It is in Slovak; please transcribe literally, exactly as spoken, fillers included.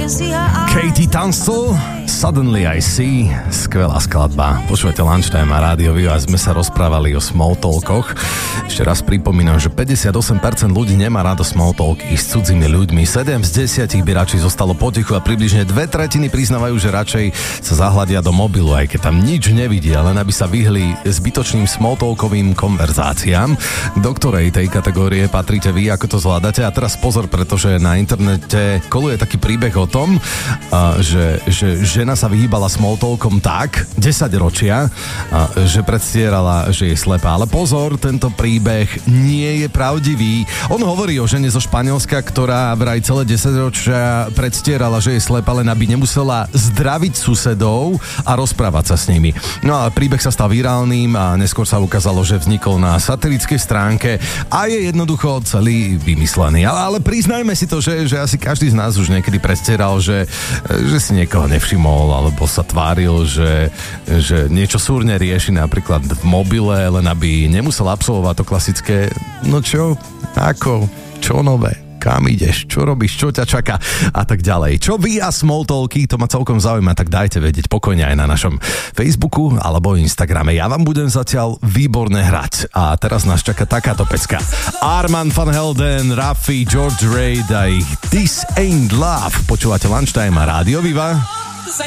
Katie Tunstall, Suddenly I See, skvelá skladba. Počúvate Lunchtime a Rádio Viva, sme sa rozprávali o small talkoch. Ešte raz pripomínam, že päťdesiatosem percent ľudí nemá rado small talky s cudzými ľuďmi. sedem z desiatich by radšej zostalo potichu a približne dve tretiny priznávajú, že radšej sa zahľadia do mobilu, aj keď tam nič nevidia, len aby sa vyhli zbytočným small talkovým konverzáciám. Do ktorej tej kategórie patríte vy, ako to zvládate? A teraz pozor, pretože na internete koluje taký príbeh o tom, že, že žena sa vyhýbala small talkom tak desať ročia, že predstierala, že je slepá. Ale pozor, tento príbeh nie je pravdivý. On hovorí o žene zo Španielska, ktorá vraj celé desať ročia predstierala, že je slepá, len aby nemusela zdraviť susedov a rozprávať sa s nimi. No a príbeh sa stal virálnym a neskôr sa ukázalo, že vznikol na satirickej stránke a je jednoducho celý vymyslený. Ale, ale priznajme si to, že, že asi každý z nás už niekedy predstieral, že, že si niekoho nevšimol alebo sa tváril, že, že niečo súrne rieši napríklad v mobile, len aby nemusel absolvovať to klasické no čo, ako, čo nové, kam ideš, čo robíš, čo ťa čaká a tak ďalej. Čo vy a small talky, to ma celkom zaujíma, tak dajte vedieť pokojne aj na našom Facebooku alebo Instagrame. Ja vám budem zatiaľ výborne hrať a teraz nás čaká takáto pecka. Armand van Helden, Raffi, George Reid a ich This Ain't Love. Počúvate Lunchtime a Rádio Viva.